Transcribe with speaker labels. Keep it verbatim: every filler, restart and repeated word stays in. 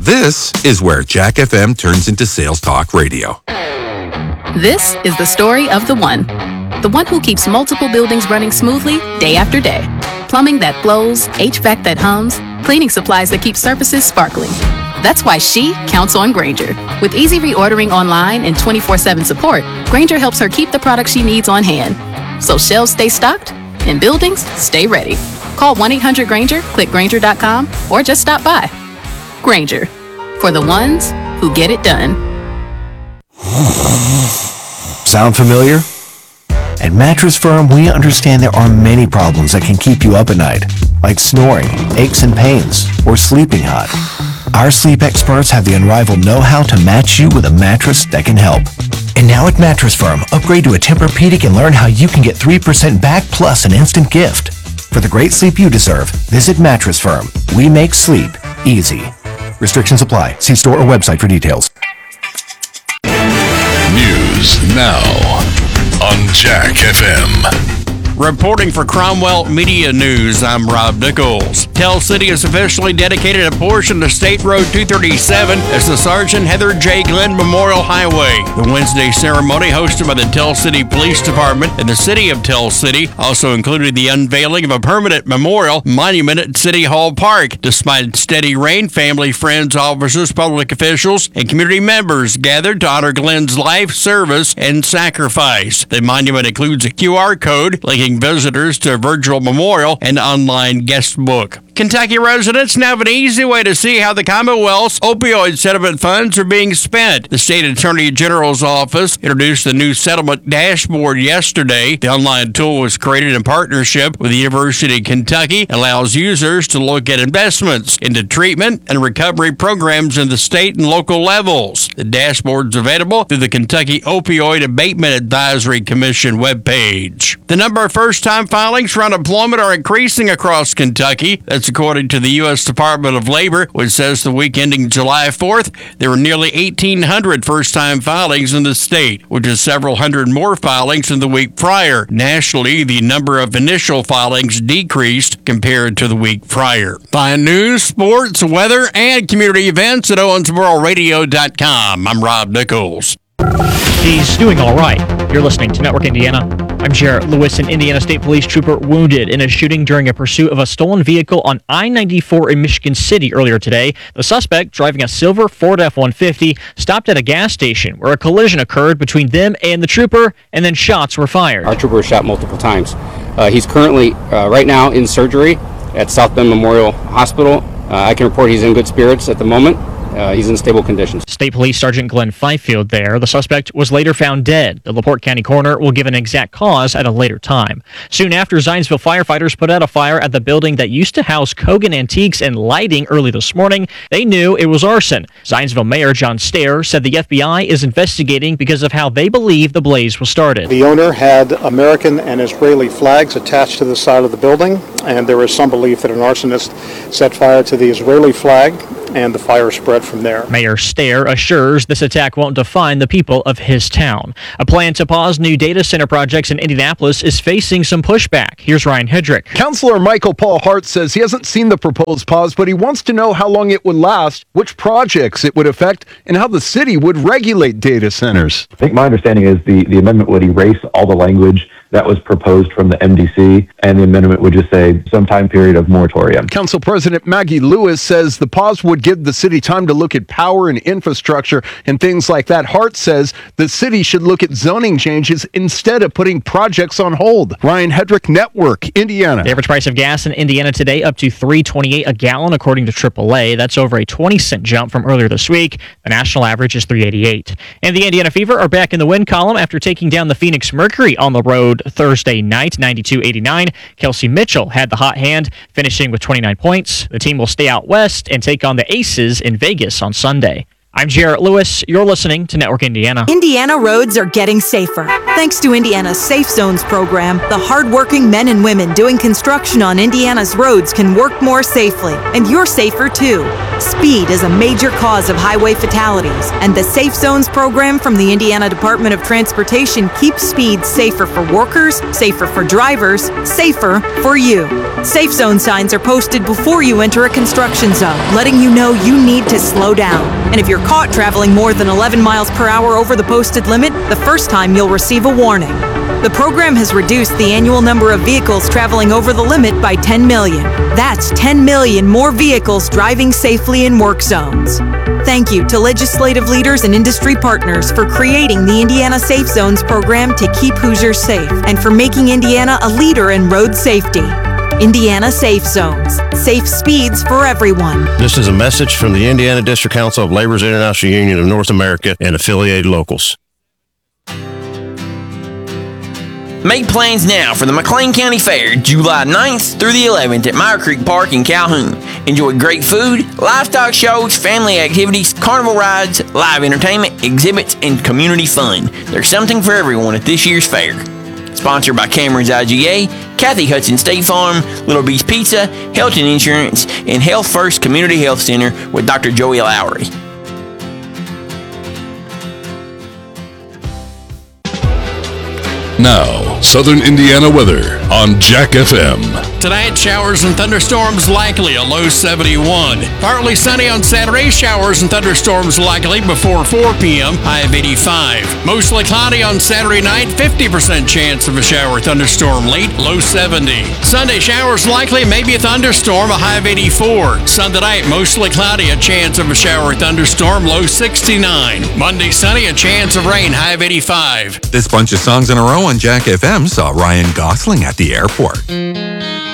Speaker 1: This is where Jack F M turns into Sales Talk Radio.
Speaker 2: This is the story of the one. The one who keeps multiple buildings running smoothly day after day. Plumbing that flows, H V A C that hums, cleaning supplies that keep surfaces sparkling. That's why she counts on Grainger. With easy reordering online and twenty-four seven support, Grainger helps her keep the products she needs on hand. So shelves stay stocked and buildings stay ready. Call one eight hundred Grainger, click Grainger dot com, or just stop by. Grainger, for the ones who get it done.
Speaker 3: Sound familiar? At Mattress Firm, we understand there are many problems that can keep you up at night, like snoring, aches and pains, or sleeping hot. Our sleep experts have the unrivaled know-how to match you with a mattress that can help. And now at Mattress Firm, upgrade to a Tempur-Pedic and learn how you can get three percent back plus an instant gift. For the great sleep you deserve, visit Mattress Firm. We make sleep easy. Restrictions apply. See store or website for details.
Speaker 4: News now on Jack F M.
Speaker 5: Reporting for Cromwell Media News, I'm Rob Nichols. Tell City has officially dedicated a portion of State Road two thirty-seven as the Sergeant Heather J. Glenn Memorial Highway. The Wednesday ceremony, hosted by the Tell City Police Department and the City of Tell City, also included the unveiling of a permanent memorial monument at City Hall Park. Despite steady rain, family, friends, officers, public officials, and community members gathered to honor Glenn's life, service, and sacrifice. The monument includes a Q R code linking visitors to a virtual memorial and online guest book. Kentucky residents now have an easy way to see how the Commonwealth's opioid settlement funds are being spent. The State Attorney General's office introduced the new settlement dashboard yesterday. The online tool was created in partnership with the University of Kentucky and allows users to look at investments into treatment and recovery programs in the state and local levels. The dashboard is available through the Kentucky Opioid Abatement Advisory Commission webpage. The number of first-time filings for unemployment are increasing across Kentucky. That's according to the U S Department of Labor, which says the week ending July fourth, there were nearly eighteen hundred first-time filings in the state, which is several hundred more filings than the week prior. Nationally, the number of initial filings decreased compared to the week prior. Find news, sports, weather, and community events at owensboro radio dot com. I'm Rob Nichols.
Speaker 6: He's doing all right. You're listening to Network Indiana. I'm Jarrett Lewis, an Indiana State Police trooper wounded in a shooting during a pursuit of a stolen vehicle on I ninety-four in Michigan City earlier today. The suspect, driving a silver Ford F one fifty, stopped at a gas station where a collision occurred between them and the trooper, and then shots were fired.
Speaker 7: Our trooper was shot multiple times. Uh, he's currently, uh, right now, in surgery at South Bend Memorial Hospital. Uh, I can report he's in good spirits at the moment. Uh, he's in stable conditions.
Speaker 6: State Police Sergeant Glenn Fifield there. The suspect was later found dead. The LaPorte County coroner will give an exact cause at a later time. Soon after, Zionsville firefighters put out a fire at the building that used to house Kogan Antiques and Lighting early this morning. They knew it was arson. Zionsville Mayor John Stair said the F B I is investigating because of how they believe the blaze was started.
Speaker 8: The owner had American and Israeli flags attached to the side of the building, and there is some belief that an arsonist set fire to the Israeli flag, and the fire spread from there.
Speaker 6: Mayor Stair assures this attack won't define the people of his town. A plan to pause new data center projects in Indianapolis is facing some pushback. Here's Ryan Hedrick.
Speaker 9: Councilor Michael Paul Hart says he hasn't seen the proposed pause, but he wants to know how long it would last, which projects it would affect, and how the city would regulate data centers.
Speaker 10: I think my understanding is the, the amendment would erase all the language that was proposed from the M D C, and the amendment would just say some time period of moratorium.
Speaker 9: Council President Maggie Lewis says the pause would give the city time to look at power and infrastructure and things like that. Hart says the city should look at zoning changes instead of putting projects on hold. Ryan Hedrick, Network, Indiana.
Speaker 6: The average price of gas in Indiana today up to three twenty-eight a gallon, according to triple A. That's over a twenty cent jump from earlier this week. The national average is three eighty-eight. And the Indiana Fever are back in the win column after taking down the Phoenix Mercury on the road Thursday night, ninety-two eighty-nine. Kelsey Mitchell had the hot hand, finishing with twenty-nine points. The team will stay out west and take on the Aces in Vegas on Sunday. I'm Jarrett Lewis. You're listening to Network Indiana.
Speaker 11: Indiana roads are getting safer. Thanks to Indiana's Safe Zones program, the hardworking men and women doing construction on Indiana's roads can work more safely, and you're safer too. Speed is a major cause of highway fatalities, and the Safe Zones program from the Indiana Department of Transportation keeps speed safer for workers, safer for drivers, safer for you. Safe Zone signs are posted before you enter a construction zone, letting you know you need to slow down. And if you're caught traveling more than eleven miles per hour over the posted limit, the first time you'll receive a warning. The program has reduced the annual number of vehicles traveling over the limit by ten million. That's ten million more vehicles driving safely in work zones. Thank you to legislative leaders and industry partners for creating the Indiana Safe Zones program to keep Hoosiers safe and for making Indiana a leader in road safety. Indiana Safe Zones. Safe speeds for everyone.
Speaker 12: This is a message from the Indiana District Council of Labor's International Union of North America and affiliated locals.
Speaker 13: Make plans now for the McLean County Fair, July ninth through the eleventh at Meyer Creek Park in Calhoun. Enjoy great food, livestock shows, family activities, carnival rides, live entertainment, exhibits, and community fun. There's something for everyone at this year's fair. Sponsored by Cameron's I G A, Kathy Hudson State Farm, Little Beast Pizza, Helton Insurance, and Health First Community Health Center with Doctor Joey Lowry.
Speaker 4: Now, Southern Indiana weather on Jack F M.
Speaker 5: Tonight, showers and thunderstorms likely, a low seventy-one. Partly sunny on Saturday, showers and thunderstorms likely before four p.m., high of eighty-five. Mostly cloudy on Saturday night, fifty percent chance of a shower thunderstorm late, low seventy. Sunday, showers likely, maybe a thunderstorm, a high of eighty-four. Sunday night, mostly cloudy, a chance of a shower thunderstorm, low sixty-nine. Monday, sunny, a chance of rain, high of eighty-five.
Speaker 1: This bunch of songs in a row on Jack F M saw Ryan Gosling at the airport.